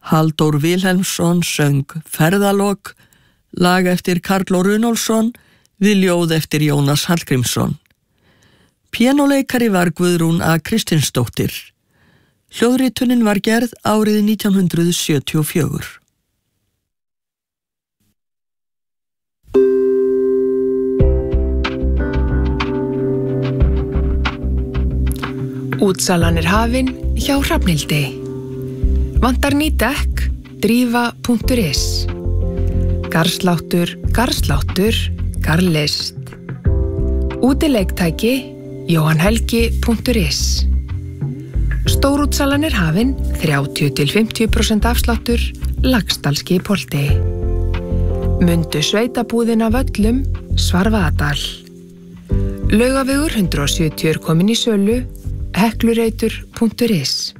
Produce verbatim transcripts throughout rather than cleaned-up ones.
Halldór Vilhelmsson söng Ferðalok, lag eftir Karl Runólfsson, við ljóð eftir Jónas Hallgrímsson. Píanóleikari var Guðrún A. Kristinsdóttir. Hljóðritunin var gerð árið nítján hundrað sjötíu og fjögur. Útsalan er hafin hjá Hrafnhildi. Vantar ný dekk, drífa punktur is. Garðsláttur, garðsláttur, garðlist. Útileiktæki, jóhanhelgi punktur is. Stórútsalan er hafin, þrjátíu til fimmtíu prósent afsláttur, Laxdalski Polti. Mundu sveitabúðina völlum, Svarfaðardal. Laugavegur hundrað og sjötíu er komin í sölu, heklureitur punktur is.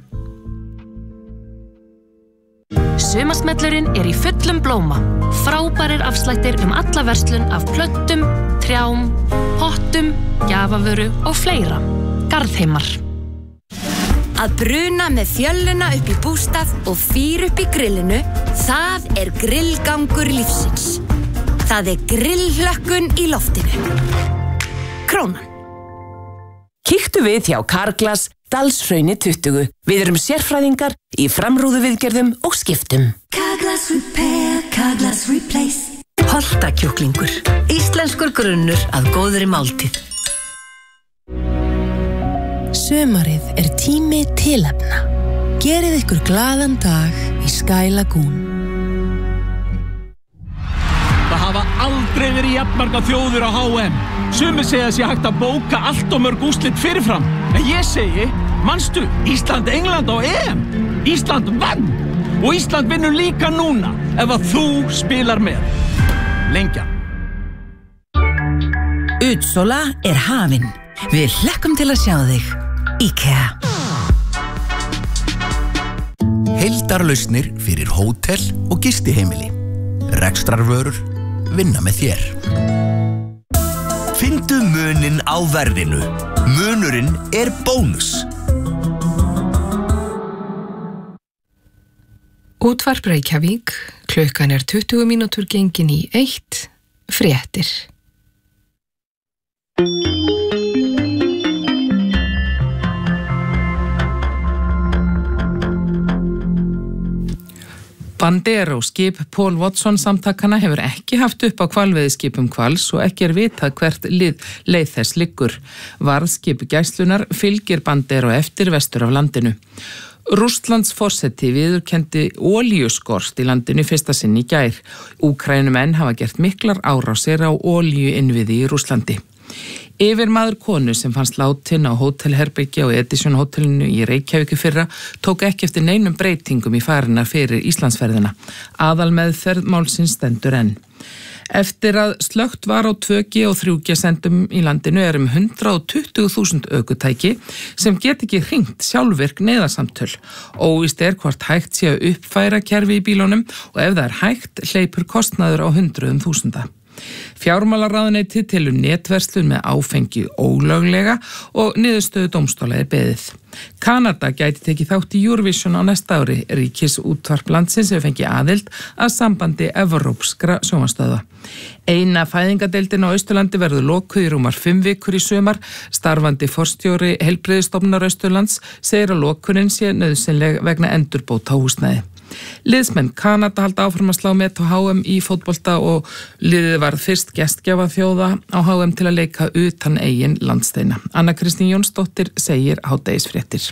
Sumarsmellurinn er í fullum blóma. Frábærir afslættir um alla verslun af plöntum, trjám, pottum, gjafavöru og fleira. Garðheimar. Að bruna með fjölluna upp í bústað og fýr upp í grillinu, það er grillgangur lífsins. Það er grillhlökkun í loftinu. Krónan. Kíktu við hjá Carglass, Dalshrauni tuttugu. Við erum sérfræðingar í framrúðuviðgerðum og skiptum. Carglass Repair, Carglass Replace. Holtakjúklingur. Íslenskur grunnur að góðri máltíð. Sumarið er tími tilefna. Gerið ykkur glaðan dag í Sky Lagoon. Það hafa aldrei verið jafnmarga þjóðir á H M. Sumir segja að sé hægt að bóka allt og mörg úrslit fyrirfram. En ég segi, manstu, Ísland-England á E M. Ísland vann. Og Ísland vinnur líka núna ef að þú spilar með. Lengja. Útsala er hafin. Við hlekkum til að sjá þig. IKEA. Heildarlausnir fyrir hótel og gistiheimili. Rekstrarvörur vinna með þér. Fyndu muninn á verðinu. Munurinn er bónus. Útvarp Reykjavík, klukkan er tuttugu mínútur gengin í eitt, fréttir. Bandero skip Paul Watson samtakana hefur ekki haft upp á hvalveiðiskipum Hvals og ekki er vitað hvert lið leið þess liggur. Varðskip gæslunar fylgir Bandero eftir vestur af landinu. Rússlands forseti viðurkenndi olíuskort í landinu fyrsta sinn í gær. Úkraínumenn hafa gert miklar árásir á olíuinnviði í Rússlandi. Yfirmaður konu sem fannst látin á hótelherbergi á Edison hótelinu í Reykjavík í fyrra tók ekki eftir neinum breytingum í farina fyrir Íslandsferðina. Aðalmeðferð málsins stendur enn. Eftir að slökkt var á tvö G og þrjú G sendum í landinu er um hundrað og tuttugu þúsund ökutæki sem get ekki hringt sjálfvirk neyðarsamtöl. Óvíst er hvort hægt sé að uppfæra kerfi í bílunum og ef það er hægt hleypur kostnaður á hundruðum þúsunda. Fjármálaráðuneytið telur netverslun með áfengi ólöglega og niðurstöðu dómstóla er beðið. Kanada gæti tekið þátt í Eurovision á næsta ári. Ríkisútvarp landsins hefur fengið aðild að sambandi evrópskra sjónvarpsstöðva. Eina fæðingadeildin á Austurlandi verður lokuð í rúmar fimm vikur í sumar. Starfandi forstjóri Heilbrigðisstofnunar Austurlands segir að lokunin sé nauðsynleg vegna endurbóta á húsnæði. Liðsmenn Kanada halda áfram að slá met á H M í fótbolta og liðið var fyrst gestgjafa þjóða á H M til að leika utan eigin landsteina. Anna Kristín Jónsdóttir segir hádegisfréttir.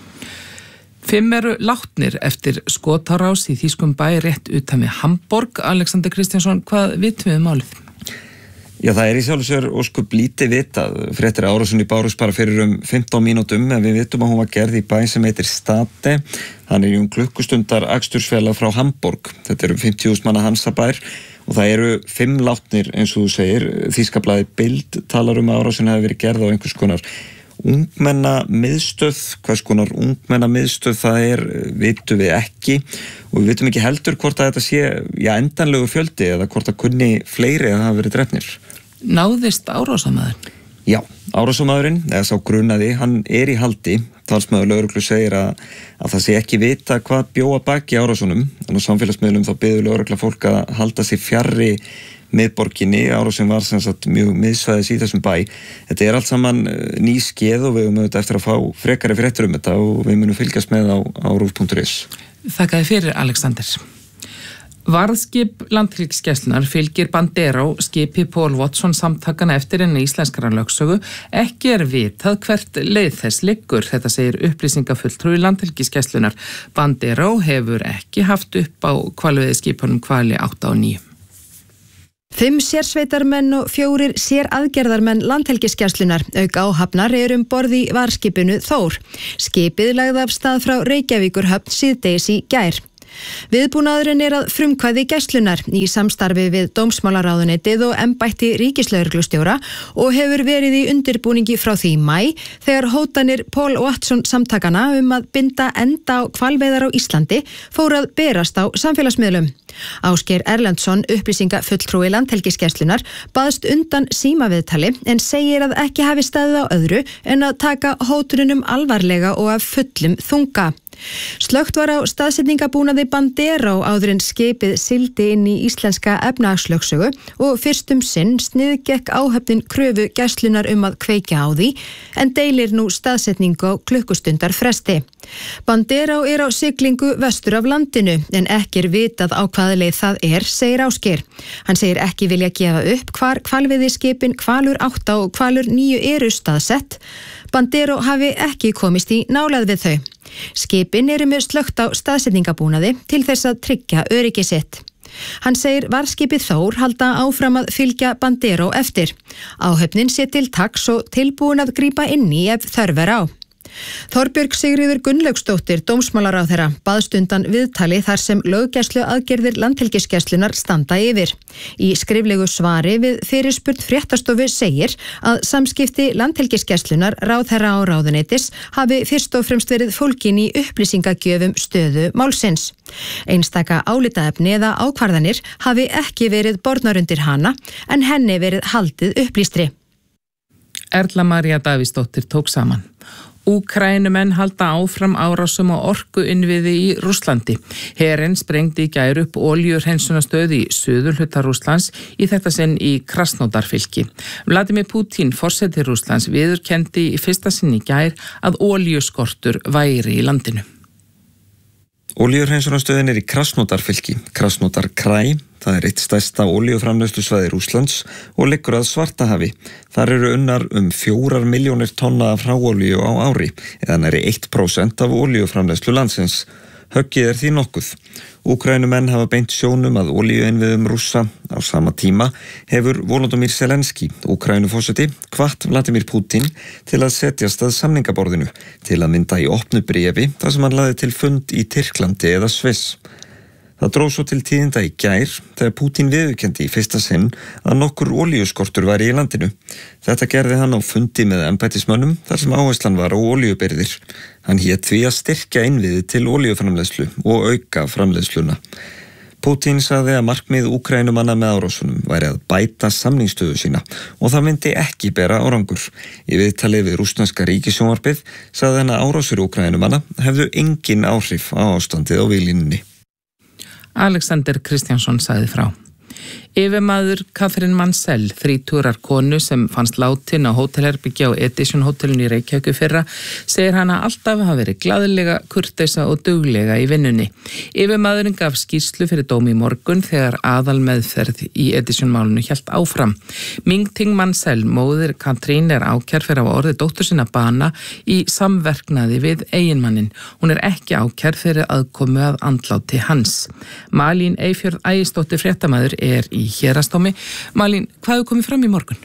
Fimm eru látnir eftir skotárás í þýskum bæ rétt utan við Hamborg. Alexander Kristjánsson, hvað vitum við um málið? Já, það er í sjálfu sér óskup lítið vitað. Fréttir árásinni bárust bara fyrir um fimmtán mínútum en við vitum að hún var gerð í bæ sem heitir Stade. Hann er um klukkustundar akstursfjarlægð frá Hamborg. Þetta eru fimmtíu þúsund manna Hansabær og það eru fimm látnir eins og þú segir. Þýskablaðið Bild talar um að árásin hafi verið gerð á einhvers konar ungmenna miðstöð. Hvers konar ungmenna miðstöð það er vitum við ekki og við vitum ekki heldur hvort að þetta sé já, endanlegu fjöldi eða hvort að kunni fleiri að hafa verið drepnir. Náðist árásamaður? Já, árásarmaðurinn, eða sá grunaði, hann er í haldi. Talsmaður lögreglu segir að, að það sé ekki vita hvað bjóa baki árásunum. En á samfélagsmiðlum þá biður lögregla fólk að halda sig fjarri miðborginni. Árásin var sem sagt mjög miðsvæðis í þessum bæ. Þetta er allt saman ný skeið og við höfum auðvitað eftir að fá frekari fréttur um þetta og við munum fylgjast með á, á rúv punktur is. Þakka þér fyrir, Alexander. Varðskip Landhelgisgæslunnar fylgir Bandero skipi Paul Watson samtakana eftir enn íslenskara lögsögu. Ekki er vitað hvert leið þess liggur, þetta segir upplýsingafulltrúi Landhelgisgæslunnar. Bandero hefur ekki haft upp á hvalveiðiskipunum hvali átta og níu. Fimm sérsveitarmenn og fjórir séraðgerðarmenn Landhelgisgæslunnar auk áhafnar er um borð í varðskipinu Þór. Skipið lagði af stað frá Reykjavíkurhöfn síðdegis í gær. Viðbúnaðurinn er að frumkvæði Gæslunnar í samstarfi við dómsmálaráðuneytið og embætti ríkislögreglustjóra og hefur verið í undirbúningi frá því í maí þegar hótanir Paul Watson samtakana um að binda enda á hvalveiðar á Íslandi fór að berast á samfélagsmiðlum. Ásgeir Erlendsson, upplýsingafulltrúi Landhelgisgæslunnar, baðst undan símaviðtali en segir að ekki hafi staðið á öðru en að taka hótununum alvarlega og af fullum þunga. Slökkt var á staðsetningabúnaði Bandero áður en skipið sigldi inn í íslenska efnahagslögsögu og fyrstum sinn sniðgekk áhöfnin kröfu Gæslunnar um að kveikja á því en deilir nú staðsetningu á klukkustundar fresti. Bandero er á siglingu vestur af landinu en ekki er vitað á hvaða leið það er, segir Ásgeir. Hann segir ekki vilja gefa upp hvar hvalveiðiskipin Hvalur átta og Hvalur níu eru staðsett. Bandero hafi ekki komist í nálægð við þau. Skipin eru með slökkt á staðsetningabúnaði til þess að tryggja öryggi sitt. Hann segir varðskipið Þór halda áfram að fylgja Bandero eftir. Áhöfnin sé til taks og tilbúin að grípa inn í ef þörf er á. Þorbjörg Sigríður Gunnlaugsdóttir, dómsmálaráðherra, baðst undan viðtali þar sem löggæslu aðgerðir Landhelgisgæslunnar standa yfir. Í skriflegu svari við fyrirspurn Fréttastofu segir að samskipti Landhelgisgæslunnar, ráðherra og ráðuneytis hafi fyrst og fremst verið fólkin í upplýsingagjöfum stöðu málsins. Einstaka álitaefni eða ákvarðanir hafi ekki verið bornar undir hana en henni verið haldið upplýstri. Erla María Davíðsdóttir tók saman. Úkraínumenn halda áfram árásum á orkuinnviði í Rússlandi. Herinn sprengdi í gær upp olíuhreinsunastöð í suðurhluta Rússlands, í þetta sinn í Krasnódarfylki. Vladimir Putin, forseti Rússlands, viðurkenndi í fyrsta sinn í gær að olíuskortur væri í landinu. Olíuhreinsunastöðin er í Krasnódarfylki, Krasnódarkræ, það er eitt stærsta olíuframleiðslusvæði Rússlands og liggur að Svartahafi. Þar eru unnar um fjórar milljónir tonna af hráolíu á ári, eða nærri eitt prósent af olíuframleiðslu landsins. Höggið er því nokkuð. Úkraínumenn hafa beint sjónum að olíuinnviðum Rússa. Á sama tíma hefur Volodymyr Zelenský, Úkraínuforseti, hvatt Vladimir Putin til að setjast að samningaborðinu, til að mynda í opnu bréfi þar sem hann lagði til fund í Tyrklandi eða Sviss. Það dró svo til tíðinda í gær þegar Putin viðurkenndi í fyrsta sinn að nokkur olíuskortur væri í landinu. Þetta gerði hann á fundi með embættismönnum þar sem áherslan var á olíubirgðir. Hann hét því að styrkja innviði til olíuframleiðslu og auka framleiðsluna. Putin sagði að markmið Úkraínumanna með árásunum væri að bæta samningsstöðu sína og það myndi ekki bera árangur. Í viðtali við rússneska ríkissjónvarpið sagði hann að árásir Úkraínumanna hefðu engin áhrif á ástandið á víglínunni. Alexander Kristjánsson sagði frá. Yfirmaður Catherine Mansell, þrítugar konu sem fannst látin á hótelherbyggja á Edition hótelinu í Reykjavík fyrra, segir hana alltaf hafa verið glaðlega, kurteisa og duglega í vinnunni. Yfirmaðurinn gaf skýrslu fyrir dómi í morgun þegar aðal meðferð í Edition málinu hélt áfram. Ming-Ting Mansell, móðir Katrín, er ákærð fyrir að hafa orðið dóttur sinna bana í samverknaði við eiginmannin. Hún er ekki ákærð fyrir aðkomu að andláti hans. Malín Eyfjörð Ægisdóttir fréttamaður er í héraðsdómi. Malín, hvað hefur komið fram í morgun?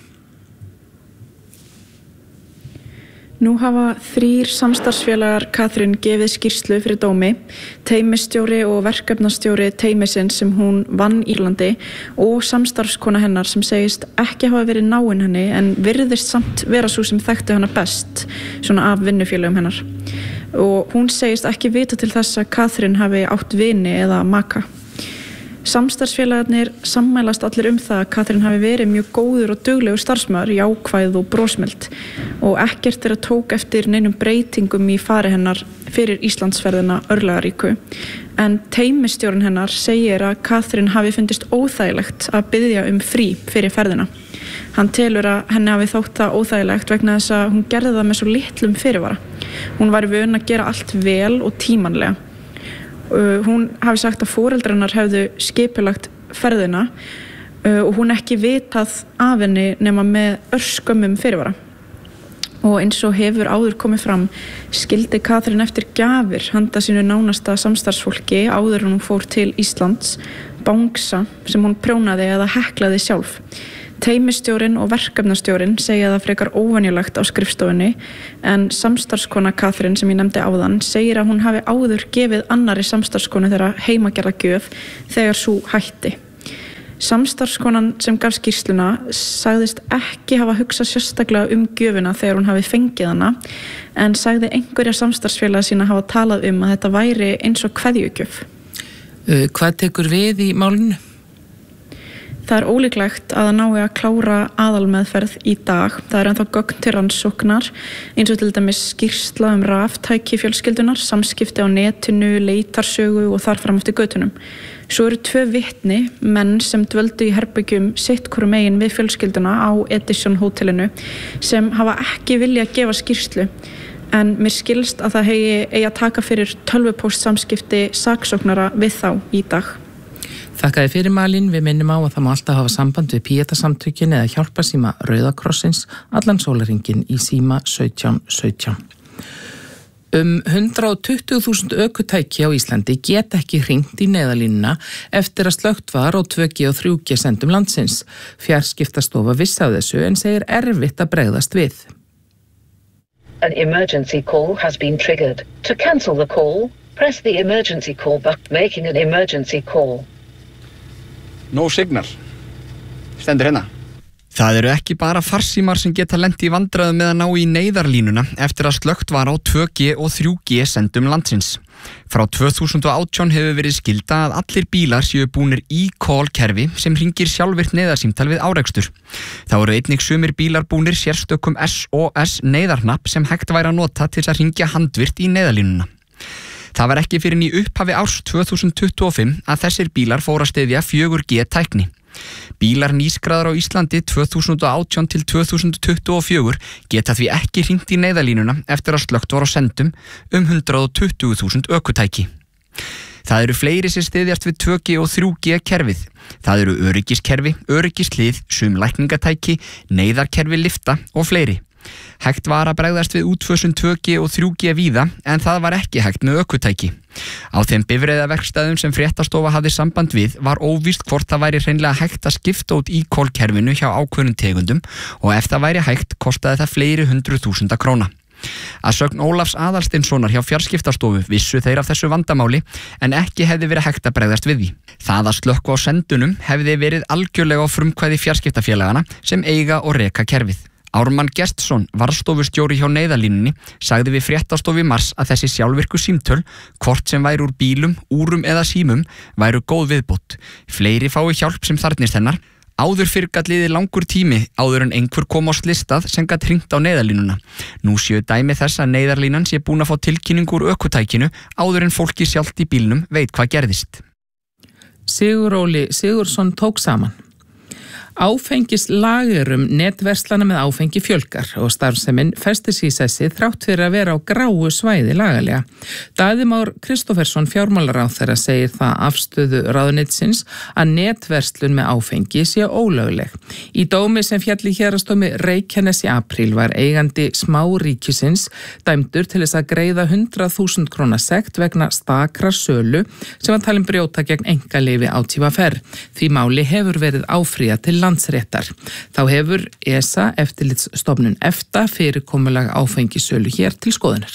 Nú hafa þrír samstarfsfélagar Katrín gefið skýrslu fyrir dómi, teymisstjóri og verkefnastjóri teymisins sem hún vann í Írlandi og samstarfskona hennar sem segist ekki hafa verið náin henni en virðist samt vera svo sem þekkti hana best, svona af vinnufélögum hennar. Og hún segist ekki vita til þess að Katrín hafi átt vini eða maka. Samstarfsfélagarnir sammælast allir um það að Katrín hafi verið mjög góður og duglegur starfsmaður, jákvæð og brosmild og ekkert þeirra tók eftir neinum breytingum í fari hennar fyrir Íslandsferðina örlagaríku. En teymistjórinn hennar segir að Katrín hafi fundist óþægilegt að biðja um frí fyrir ferðina. Hann telur að henni hafi þótt það óþægilegt vegna þess að hún gerði það með svo litlum fyrirvara. Hún var vön að gera allt vel og tímanlega. Uh, hún hafi sagt að foreldrannar hefðu skipulagt ferðina uh, og hún ekki vitað af henni nema með örskömmum fyrirvara. Og eins og hefur áður komið fram skildi Katrín eftir gjafir handa sínu nánasta samstarfsfólki áður en hún fór til Íslands, bangsa sem hún prjónaði eða heklaði sjálf. Teymistjórinn og verkefnastjórinn segja það frekar óvenjulegt á skrifstofunni en samstarfskona Katrín sem ég nefndi áðan segir að hún hafi áður gefið annari samstarfskonu þeirra heimagerða gjöf þegar sú hætti. Samstarfskonan sem gaf skýrsluna sagðist ekki hafa hugsað sérstaklega um gjöfina þegar hún hafi fengið hana en sagði einhverja samstarfsfélaga sína hafa talað um að þetta væri eins og kveðjugjöf. Uh, hvað tekur við í málinu? Það er ólíklegt að það nái að klára aðalmeðferð í dag. Það er ennþá gögn til rannsóknar, eins og til dæmis skýrsla um raftæki fjölskyldunar, samskipti á netinu, leitarsögu og þar fram eftir götunum. Svo eru tvö vitni, menn sem dvöldu í herbergjum sitt hvoru megin við fjölskylduna á Edison hótelinu, sem hafa ekki viljað gefa skýrslu. En mér skilst að það hegi, eigi að taka fyrir tölvupóst samskipti saksóknara við þá í dag. Þakkaði fyrir Malín, við minnum á að það má alltaf hafa samband við Píeta-samtökin eða hjálpa síma Rauða krossins allan sólarhringinn í síma sautján sautján. Um hundrað tuttugu þúsund ökutæki á Íslandi geta ekki hringt í neyðarlínuna eftir að slökkt var á tvö G og þrjú G sendum landsins. Fjarskiptastofa vissi af þessu en segir erfitt að bregðast við. An emergency call has been triggered. To cancel the call, press the emergency call button. Making an emergency call. No signal. Stendur hérna. Það eru ekki bara farsímar sem geta lent í vandræðum með að ná í neyðarlínuna eftir að slökkt var á tvö G og þrjú G sendum landsins. Frá tvö þúsund og átján hefur verið skylda að allir bílar séu búnir e-call kerfi sem hringir sjálfvirkt neyðarsímtal við árekstur. Þá eru einnig sumir bílar búnir sérstökum S O S neyðarhnapp sem hægt væri að nota til að hringja handvirkt í neyðarlínuna. Það var ekki fyrir í upphafi árs tvö þúsund tuttugu og fimm að þessir bílar fóru að styðja fjögur G tækni. Bílar nýskráðar á Íslandi tvö þúsund og átján til tvö þúsund tuttugu og fjögur geta því ekki hringt í neyðarlínuna eftir að slökkt var á sendum um hundrað og tuttugu þúsund ökutæki. Það eru fleiri sem styðjast við tvö G og þrjú G kerfið. Það eru öryggiskerfi, öryggishlið, sum lækningatæki, neyðarkerfi lifta og fleiri. Hægt var að bregðast við útfösun tvö G og þrjú G víða en það var ekki hægt með ökutæki. Á þeim bifreiðaverkstæðum sem fréttastofa hafði samband við var óvíst hvort það væri hreinlega hægt að skipta út e-call kerfinu hjá ákveðnum tegundum og ef það væri hægt kostaði það fleiri hundruð þúsunda króna. Að sögn Ólafs Aðalsteinssonar hjá Fjarskiptastofu vissu þeir af þessu vandamáli en ekki hefði verið hægt að bregðast við því. Það að slökkva á sendunum hefði verið algjörlega á frumkvæði fjarskiptafélagana sem eiga og reka kerfið. Ármann Gestsson, varðstofustjóri hjá neyðarlínunni, sagði við fréttastofu í mars að þessi sjálfvirku símtöl, hvort sem væri úr bílum, úrum eða símum, væru góð viðbót. Fleiri fái hjálp sem þarnist hennar. Áður fyrr gat liðið langur tími áður en einhver kom á slistað sem gat hringt á neyðarlínuna. Nú séu dæmi þess að neyðarlínan sé búin að fá tilkynningu úr ökutækinu áður en fólki sjálft í bílnum veit hvað gerðist. Sigur Óli Sigurðsson tók saman. Áfengislagerum netverslana með áfengi fjölgar og starfsemin festis í sessi þrátt fyrir að vera á gráu svæði lagalega. Daði Már Kristófersson fjármálaráðherra segir það afstöðu ráðuneytisins að netverslun með áfengi sé ólögleg. Í dómi sem fjalli héraðsdómi Reykjanes í apríl var eigandi smáríkisins dæmdur til þess að greiða hundrað þúsund króna sekt vegna stakra sölu sem var talin brjóta gegn einkaleyfi á T V R. Því máli hefur verið áfrýjað til landsréttar. Þá hefur E S A eftirlitsstofnun EFTA fyrirkomulag áfengisölu hér til skoðunar.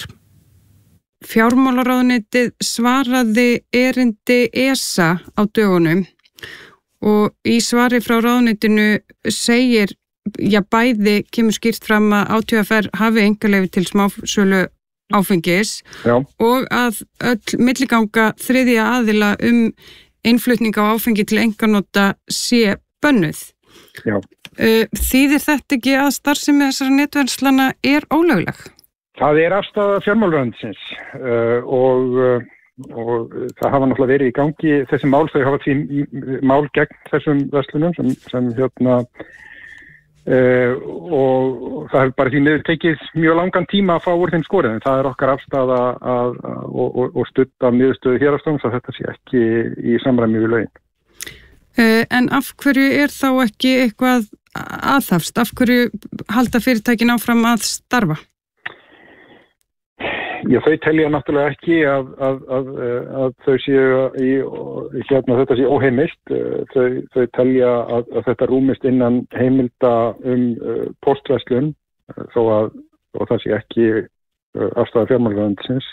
Fjármálaráðuneytið svaraði erindi E S A á dögunum og í svari frá ráðuneytinu segir, já bæði kemur skýrt fram að á T V R hafi einkaleyfi til smásölu áfengis Já. Og að öll milliganga þriðja aðila um innflutning á áfengi til einkanota sé bönnuð. Já. Þýðir þetta ekki að starfsemi þessara netverslana er ólögleg? Það er afstaða fjármálaráðuneytisins uh, og, uh, og það hafa náttúrulega verið í gangi þessi mál, þau hafa því mál gegn þessum verslunum sem, sem hérna uh, og það hefur bara því miður tekið mjög langan tíma að fá úr þeim skorið, en það er okkar afstaða að, að, og, og, og studda niðurstöðu héraðsdóms að þetta sé ekki í samræmi við lögin. Uh, en af hverju er þá ekki eitthvað aðhafst? Af hverju halda fyrirtækin áfram að starfa? Já, þau telja náttúrulega ekki að, að, að, að þau séu í, hérna þetta sé óheimilt. Þau, þau telja að, að þetta rúmist innan heimilda um uh, postverslun, þó að og það sé ekki uh, afstaða fjármálaráðuneytisins.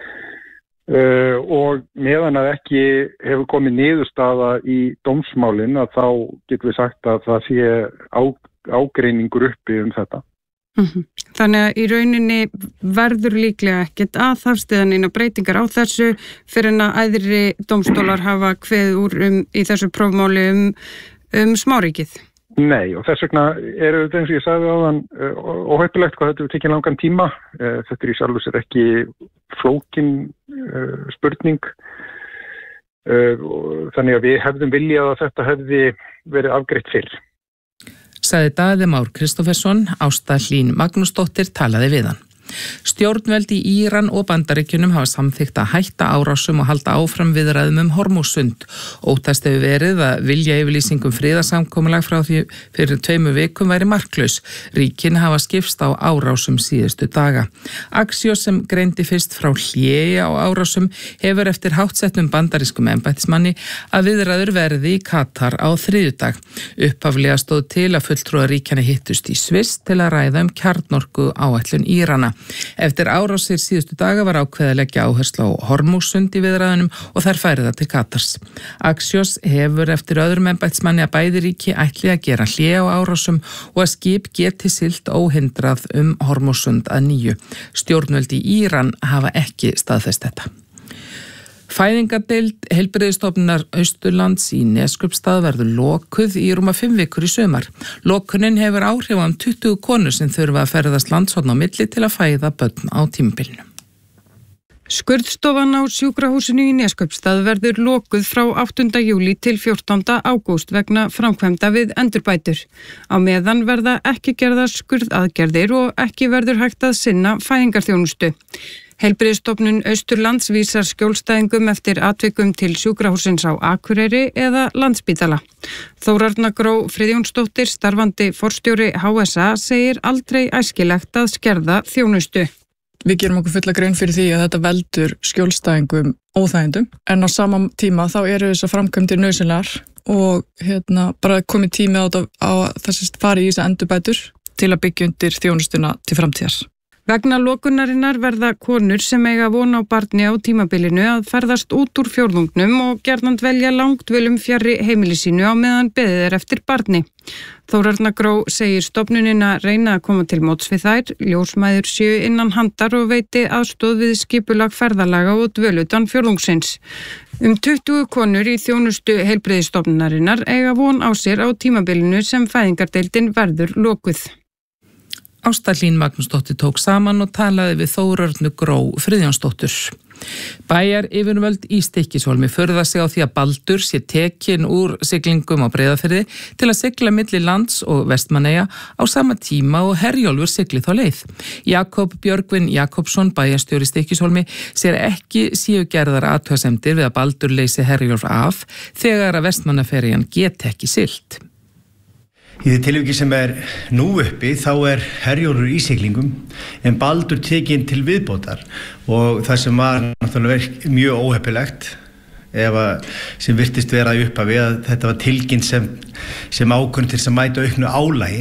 Uh, og meðan að ekki hefur komið niðurstaða í dómsmálin að þá getum við sagt að það sé á, ágreiningur uppi um þetta. Mm-hmm. Þannig að í rauninni verður líklega ekkert aðhafst eða neina breytingar á þessu fyrir en að æðri dómstólar hafa kveðið úr um, í þessu prófmáli um, um smáríkið. Nei, og þess vegna er þetta eins og ég sagði áðan óheppilegt hvað þetta er tekið langan tíma. Þetta er í sjálfu sér ekki flókin uh, spurning. Uh, þannig að við hefðum viljað að þetta hefði verið afgreitt fyrr. Sagði Daði Már Kristófersson, Ásta Hlín Magnúsdóttir talaði við hann. Stjórnvöld í Íran og Bandaríkjunum hafa samþykkt að hætta árásum og halda áfram viðræðum um Hormússund. Óttast hefur verið að vilja yfirlýsingum friðarsamkomulag frá því fyrir tveimur vikum væri marklaus. Ríkin hafa skipst á árásum síðustu daga. Axios sem greindi fyrst frá hléi á árásum hefur eftir háttsettum bandarískum embættismanni að viðræður verði í Katar á þriðjudag. Upphaflega stóð til að fulltrúar ríkjanna hittust í Sviss til að ræða um kjarnorku áætlun Írana. Eftir árásir síðustu daga var ákveðið að leggja áherslu á Hormússund í viðræðunum og þær færið það til Katars. Axios hefur eftir öðrum embættismanni að bæði ríki ætli að gera hlé á árásum og að skip geti siglt óhindrað um Hormússund að nýju. Stjórnvöld í Íran hafa ekki staðfest þetta. Fæðingardeild heilbrigðisstofnunar Austurlands í Neskaupstað verður lokuð í rúma fimm vikur í sumar. Lokunin hefur áhrif á um tuttugu konur sem þurfa að ferðast landshorn á milli til að fæða börn á tímabilinu. Skurðstofan á sjúkrahúsinu í Neskaupstað verður lokuð frá áttunda júlí til fjórtánda ágúst vegna framkvæmda við endurbætur. Á meðan verða ekki gerðar skurðaðgerðir og ekki verður hægt að sinna fæðingarþjónustu. Heilbrigðisstofnun Austurlands vísar skjólstæðingum eftir atvikum til sjúkrahússins á Akureyri eða Landspítala. Þórarna Gró Friðjónsdóttir, starfandi forstjóri H S A, segir aldrei æskilegt að skerða þjónustu. Við gerum okkur fulla grein fyrir því að þetta veldur skjólstæðingum óþægindum, en á sama tíma þá eru þessar framkvæmdir nauðsynlegar og hérna, bara komið tími á, á þess að fara í þessar endurbætur til að byggja undir þjónustuna til framtíðar. Vegna lokunarinnar verða konur sem eiga von á barni á tímabilinu að ferðast út úr fjórðungnum og gjarnan dvelja langt vel um fjarri heimili sínu á meðan beðið er eftir barni. Þórarna Gró segir stofnunin að reyna að koma til móts við þær, ljósmæður séu innan handar og veiti aðstoð við skipulag ferðalaga og dvölutan fjórðungsins. Um tuttugu konur í þjónustu heilbrigðisstofnunarinnar eiga von á sér á tímabilinu sem fæðingardeildin verður lokuð. Ásta Hlín Magnúsdóttir tók saman og talaði við Þórarnu Gró Friðjónsdóttur. Bæjar yfirvöld í Stykkishólmi furða sig á því að Baldur sé tekin úr siglingum á Breiðafirði til að sigla milli lands og Vestmannaeyja á sama tíma og Herjólfur sigli þá leið. Jakob Björgvin Jakobsson, bæjarstjóri Stykkishólmi, sér ekki séu gerðar athugasemdir við að Baldur leysi Herjólf af þegar að Vestmannaeyjaferjan geti ekki siglt. Í því tilviki sem er nú uppi þá er Herjólfur í siglingum en Baldur tekinn til viðbótar og það sem var náttúrulega mjög óheppilegt ef að sem virtist vera í upphafi að þetta var tilkynnt sem, sem ákvörðun til að mæta auknu álagi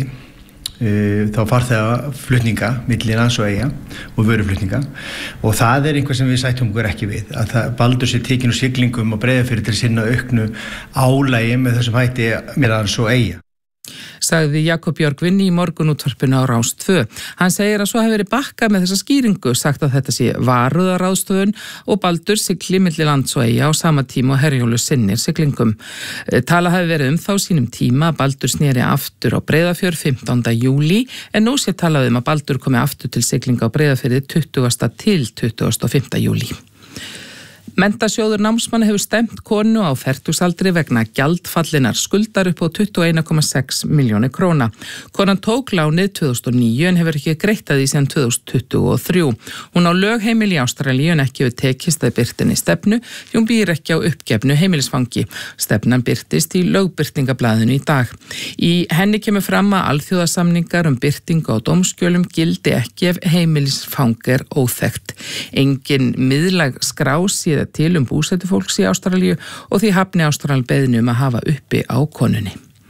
uh, þá farþega flutninga milli lands og eyja og vöruflutninga og það er einhver sem við sættum okkur ekki við að það, Baldur sé tekinn úr siglingum og Breiðafirði til að sinna auknu álagi með þessum hætti milli lands og eyja. sagði Jakob Jörgvin í morgunútvarpinu á Rás tvö. Hann segir að svo hefur verið bakkað með þessa skýringu, sagt að þetta sé varúðaráðstöfun og Baldur sigli milli lands og eyja á sama tíma og Herjólfur sinnir siglingum. Tala hafi verið um þá sínum tíma að Baldur sneri aftur á Breiðafjörð fimmtánda júlí en nú sé talað um að Baldur komi aftur til siglinga á Breiðafirði tuttugasta til tuttugasta og fimmta júlí. Mentasjóður námsmanna hefur stemt konu á fertugsaldri vegna gjaldfallinar skuldar upp á tuttugu og einn komma sex milljónir króna. Konan tók lánið tvö þúsund og níu en hefur ekki greitt að því síðan tvö þúsund tuttugu og þrjú. Hún á lögheimili í Ástralíu en ekki hefur tekist að birtinni stefnu því hún býr ekki á uppgefnu heimilisfangi. Stefnan birtist í lögbirtingablaðinu í dag. Í henni kemur fram að alþjóðasamningar um birtingu á dómskjölum gildi ekki ef heimilisfang er óþekkt. Engin miðlæg skrá síða til um búsetu fólks í Ástralíu og því hafni Ástralíu beiðni um að hafa uppi á konunni.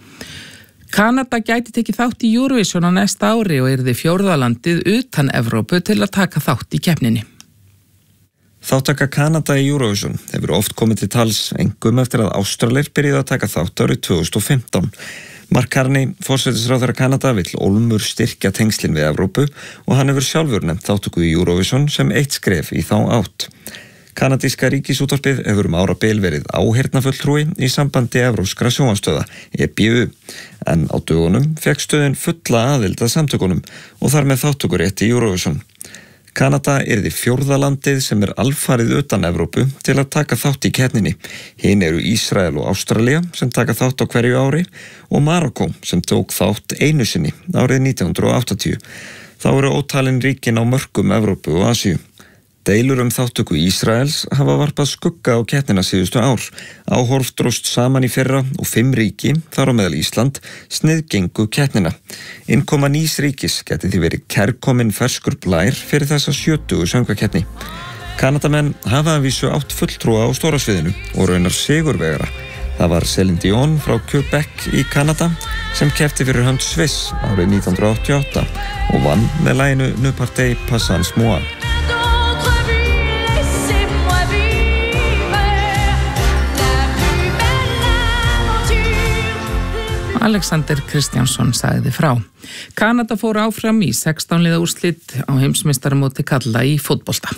Kanada gæti tekið þátt í Eurovision á næsta ári og yrði fjórðalandið utan Evrópu til að taka þátt í keppninni. Þáttaka Kanada í Eurovision hefur oft komið til tals engum eftir að Ástralir byrjuðu að taka þátt árið tvö þúsund og fimmtán. Mark Carney, forsætisráðherra Kanada, vill ólmur styrkja tengslin við Evrópu og hann hefur sjálfur nefnt þáttöku í Eurovision sem eitt skref í þá átt. Kanadíska ríkisútvarpið hefur um árabil verið áheyrnarfulltrúi í sambandi evrópskra sjónvarpsstöðva, E B U, en á dögunum fékk stöðin fulla aðild að samtökunum og þar með þátttökurétt í Eurovision. Kanada yrði fjórða landið sem er alfarið utan Evrópu til að taka þátt í keppninni. Hin eru Ísrael og Ástralía sem taka þátt á hverju ári og Marokkó sem tók þátt einu sinni árið nítján hundruð og áttatíu. Þá eru ótalin ríkin á mörkum Evrópu og Asíu. Deilur um þáttöku Ísraels hafa varpað skugga á keppnina síðustu ár. Áhorf dróst saman í fyrra og fimm ríki, þar á meðal Ísland, sniðgengu keppnina. Innkoma nýs ríkis geti því verið kærkominn ferskur blær fyrir þessa sjötugu söngvakeppni. Kanadamenn hafa að vísu átt fulltrúa á stóra sviðinu og raunar sigurvegara. Það var Céline Dion frá Quebec í Kanada sem keppti fyrir hönd Sviss árið nítján hundruð áttatíu og átta og vann með laginu Ne partez pas sans moi. Alexander Kristjánsson sagði frá. Kanada fór áfram í sextán liða úrslit á heimsmeistaramóti karla í fótbolta.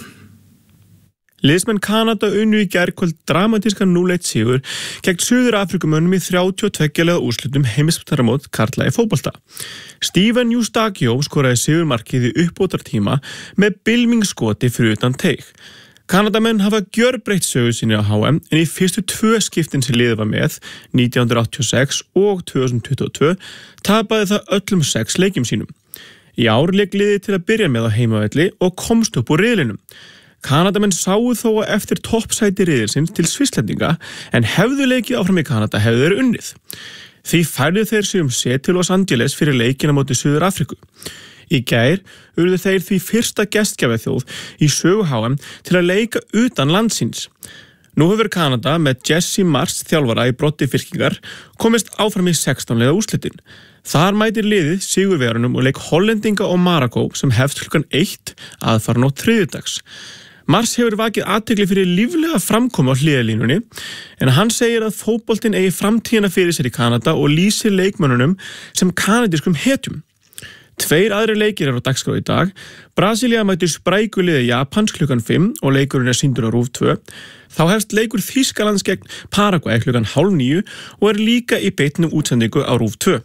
Liðsmenn Kanada unnu í gærkvöld dramatískan núll eitt sigur gegn Suður-Afrikumönnum í þrjátíu og tveggja liða úrslitum heimsmeistaramót karla í fótbolta. Steven Eustáquio skoraði sigurmarkið í uppbótartíma með bylmingsskoti fyrir utan teig. Kanadamenn hafa gjörbreytt sögu sinni á H M en í fyrstu tvö skiptin sem liðið var með, nítján hundruð áttatíu og sex og tvö þúsund tuttugu og tvö, tapaði það öllum sex leikjum sínum. Í ár lék liðið til að byrja með á heimavelli og komst upp úr riðlinum. Kanadamenn sáu þó að eftir toppsæti riðilsins til Svisslendinga en hefðu leikið áfram í Kanada hefðu þeir unnið. Því færðu þeir sig um set til Los Angeles fyrir leikina móti Suður-Afriku. Í gær urðu þeir því fyrsta gestgjafaþjóð í sögu H M til að leika utan landsins. Nú hefur Kanada með Jesse Mars þjálfara í broddi fylkingar komist áfram í sextán liða úrslitin. Þar mætir liðið sigurvegarunum og leik Hollendinga og Marokkó sem hefst klukkan eitt aðfarnótt þriðjudags. Mars hefur vakið athygli fyrir líflega framkomu á hliðarlínunni en hann segir að fótboltinn eigi framtíðina fyrir sér í Kanada og lýsir leikmönnunum sem kanadískum hetjum. Tveir aðri leikir eru á dagskrá í dag. Brasilia mætir spræku liði Japans klukkan fimm og leikurinn er sýndur á RÚV tvö. Þá hefst leikur Þýskalands gegn Paraguay klukkan hálf níu og er líka í beinni útsendingu á RÚV tvö.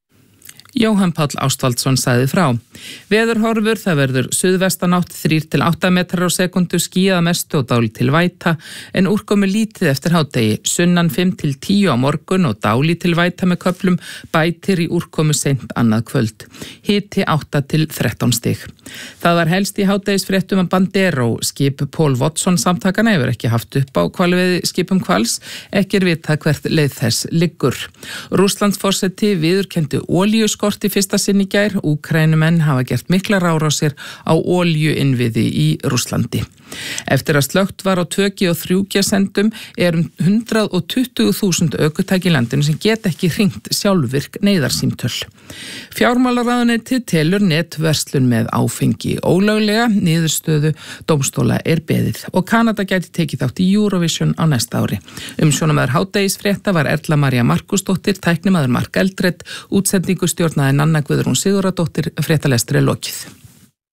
Jóhann Páll Ástvaldsson sagði frá. Veðurhorfur, það verður suðvestanátt þrír til átta metrar á sekundu, skýjað mestu og dálítil væta, en úrkomu lítið eftir hádegi, sunnan fimm til tíu á morgun og dálítil væta með köflum, bætir í úrkomu seint annað kvöld. Hiti átta til þrettán stig. Það var helst í hádegisfréttum að Bandero, skip Paul Watson samtakana, hefur ekki haft upp á hvalveiði skipum hvals, ekki er vitað hvert leið þess liggur. Rússlandsforseti viðurkenndi olíuskort í fyrsta sinn í gær. Úkraínumenn hafa gert miklar árásir á olíuinnviði í Rússlandi. Eftir að slökkt var á tvö G og þrjú G sendum er um hundrað og tuttugu þúsund ökutæki í landinu sem get ekki hringt sjálfvirk neyðarsímtöl. Fjármálaráðuneytið telur netverslun með áfengi ólöglega, niðurstöðu dómstóla er beðið og Kanada gæti tekið þátt í Eurovision á næsta ári. Umsjónamaður hádegisfrétta var Erla María Markusdóttir, tæknimaður Mark Eldred, útsendingu stjórnaði Nanna Guðrún Sigurðardóttir, fréttalestri lokið.